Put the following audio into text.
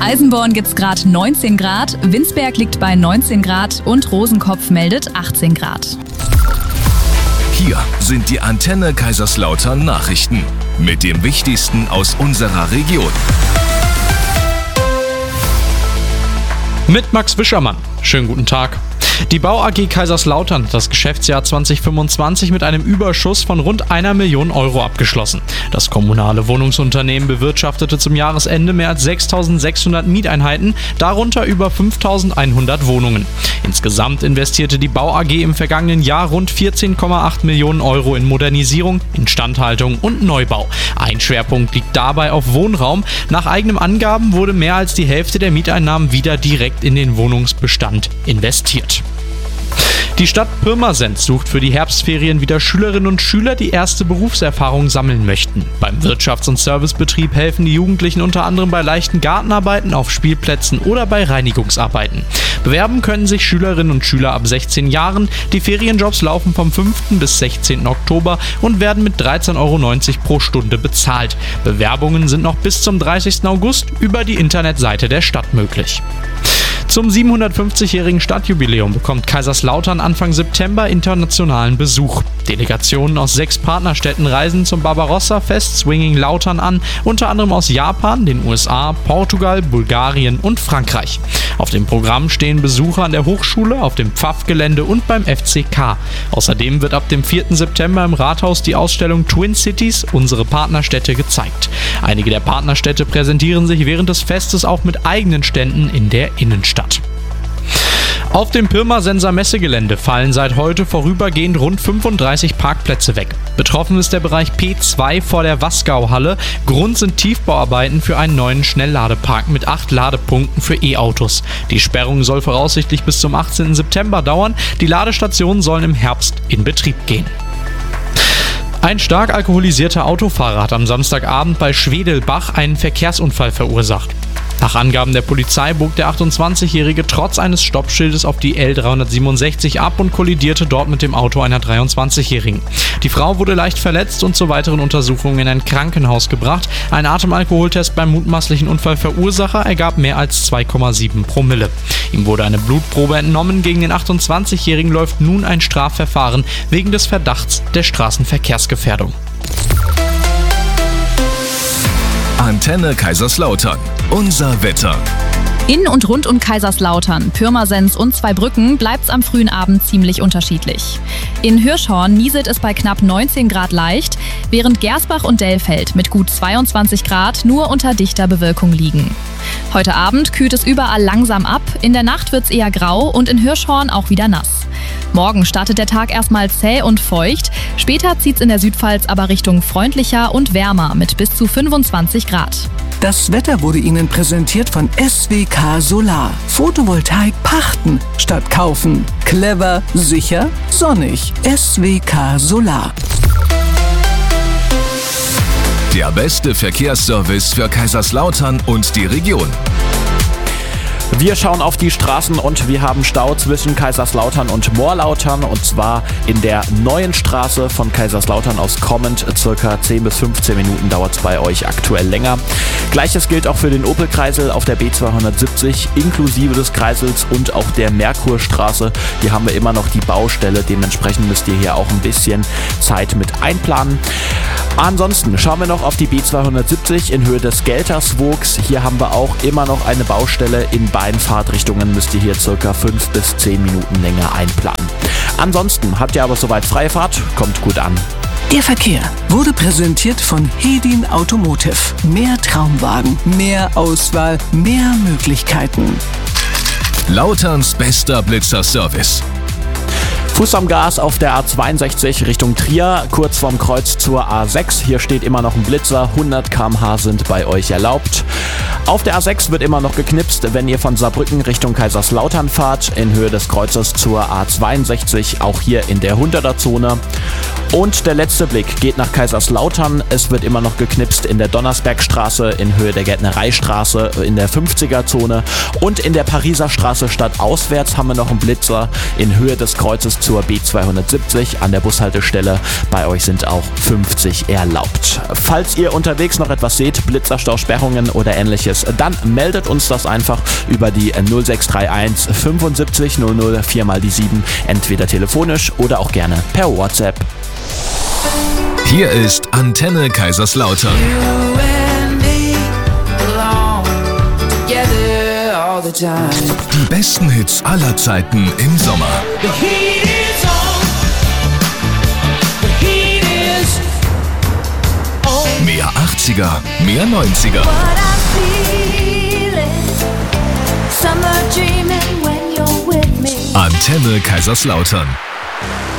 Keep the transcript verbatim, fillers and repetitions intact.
Eisenborn gibt's gerade neunzehn Grad, Winsberg liegt bei neunzehn Grad und Rosenkopf meldet achtzehn Grad. Hier sind die Antenne Kaiserslautern Nachrichten mit dem Wichtigsten aus unserer Region. Mit Max Wischermann. Schönen guten Tag. Die Bau A G Kaiserslautern hat das Geschäftsjahr zwanzig fünfundzwanzig mit einem Überschuss von rund einer Million Euro abgeschlossen. Das kommunale Wohnungsunternehmen bewirtschaftete zum Jahresende mehr als sechstausendsechshundert Mieteinheiten, darunter über fünftausendeinhundert Wohnungen. Insgesamt investierte die Bau A G im vergangenen Jahr rund vierzehn Komma acht Millionen Euro in Modernisierung, Instandhaltung und Neubau. Ein Schwerpunkt liegt dabei auf Wohnraum. Nach eigenen Angaben wurde mehr als die Hälfte der Mieteinnahmen wieder direkt in den Wohnungsbestand investiert. Die Stadt Pirmasens sucht für die Herbstferien wieder Schülerinnen und Schüler, die erste Berufserfahrung sammeln möchten. Beim Wirtschafts- und Servicebetrieb helfen die Jugendlichen unter anderem bei leichten Gartenarbeiten, auf Spielplätzen oder bei Reinigungsarbeiten. Bewerben können sich Schülerinnen und Schüler ab sechzehn Jahren. Die Ferienjobs laufen vom fünften bis sechzehnten Oktober und werden mit dreizehn Euro neunzig pro Stunde bezahlt. Bewerbungen sind noch bis zum dreißigsten August über die Internetseite der Stadt möglich. Zum siebenhundertfünfzigjährigen Stadtjubiläum bekommt Kaiserslautern Anfang September internationalen Besuch. Delegationen aus sechs Partnerstädten reisen zum Barbarossa-Fest Swinging Lautern an, unter anderem aus Japan, den U S A, Portugal, Bulgarien und Frankreich. Auf dem Programm stehen Besucher an der Hochschule, auf dem Pfaff-Gelände und beim F C K. Außerdem wird ab dem vierten September im Rathaus die Ausstellung Twin Cities, unsere Partnerstädte, gezeigt. Einige der Partnerstädte präsentieren sich während des Festes auch mit eigenen Ständen in der Innenstadt. Auf dem Pirmasenser Messegelände fallen seit heute vorübergehend rund fünfunddreißig Parkplätze weg. Betroffen ist der Bereich P zwei vor der Wasgauhalle. Grund sind Tiefbauarbeiten für einen neuen Schnellladepark mit acht Ladepunkten für E-Autos. Die Sperrung soll voraussichtlich bis zum achtzehnten September dauern. Die Ladestationen sollen im Herbst in Betrieb gehen. Ein stark alkoholisierter Autofahrer hat am Samstagabend bei Schwedelbach einen Verkehrsunfall verursacht. Nach Angaben der Polizei bog der achtundzwanzigjährige trotz eines Stoppschildes auf die L dreihundertsiebenundsechzig ab und kollidierte dort mit dem Auto einer dreiundzwanzigjährigen. Die Frau wurde leicht verletzt und zur weiteren Untersuchung in ein Krankenhaus gebracht. Ein Atemalkoholtest beim mutmaßlichen Unfallverursacher ergab mehr als zwei Komma sieben Promille. Ihm wurde eine Blutprobe entnommen. Gegen den achtundzwanzigjährigen läuft nun ein Strafverfahren wegen des Verdachts der Straßenverkehrsgefährdung. Antenne Kaiserslautern. Unser Wetter. In und rund um Kaiserslautern, Pirmasens und Zweibrücken bleibt's am frühen Abend ziemlich unterschiedlich. In Hirschhorn nieselt es bei knapp neunzehn Grad leicht, während Gersbach und Dellfeld mit gut zweiundzwanzig Grad nur unter dichter Bewölkung liegen. Heute Abend kühlt es überall langsam ab, in der Nacht wird's eher grau und in Hirschhorn auch wieder nass. Morgen startet der Tag erstmal zäh und feucht, später zieht's in der Südpfalz aber Richtung freundlicher und wärmer mit bis zu fünfundzwanzig Grad. Das Wetter wurde Ihnen präsentiert von S W K Solar. Photovoltaik pachten statt kaufen. Clever, sicher, sonnig. S W K Solar. Der beste Verkehrsservice für Kaiserslautern und die Region. Wir schauen auf die Straßen und wir haben Stau zwischen Kaiserslautern und Moorlautern, und zwar in der neuen Straße von Kaiserslautern aus kommend. Circa zehn bis fünfzehn Minuten dauert es bei euch aktuell länger. Gleiches gilt auch für den Opel-Kreisel auf der B zweihundertsiebzig inklusive des Kreisels und auch der Merkurstraße. Hier haben wir immer noch die Baustelle, dementsprechend müsst ihr hier auch ein bisschen Zeit mit einplanen. Ansonsten schauen wir noch auf die B zweihundertsiebzig in Höhe des Gelterswogs. Hier haben wir auch immer noch eine Baustelle. In beiden Fahrtrichtungen müsst ihr hier circa fünf bis zehn Minuten länger einplanen. Ansonsten habt ihr aber soweit freie Fahrt, kommt gut an. Der Verkehr wurde präsentiert von Hedin Automotive. Mehr Traumwagen, mehr Auswahl, mehr Möglichkeiten. Lauterns bester Blitzer-Service. Fuß am Gas auf der A zweiundsechzig Richtung Trier, kurz vorm Kreuz zur A sechs. Hier steht immer noch ein Blitzer, hundert Kilometer pro Stunde sind bei euch erlaubt. Auf der A sechs wird immer noch geknipst, wenn ihr von Saarbrücken Richtung Kaiserslautern fahrt, in Höhe des Kreuzes zur A zweiundsechzig, auch hier in der hunderter-Zone. Und der letzte Blick geht nach Kaiserslautern. Es wird immer noch geknipst in der Donnersbergstraße, in Höhe der Gärtnereistraße, in der fünfziger-Zone. Und in der Pariser Straße stadtauswärts haben wir noch einen Blitzer in Höhe des Kreuzes zur zur B zweihundertsiebzig an der Bushaltestelle. Bei euch sind auch fünfzig erlaubt. Falls ihr unterwegs noch etwas seht, Blitzerstau, Sperrungen oder ähnliches, dann meldet uns das einfach über die null sechs drei eins fünfundsiebzig null null vier mal die sieben, entweder telefonisch oder auch gerne per WhatsApp. Hier ist Antenne Kaiserslautern. Die besten Hits aller Zeiten im Sommer. Mehr achtziger, mehr neunziger. Antenne Kaiserslautern.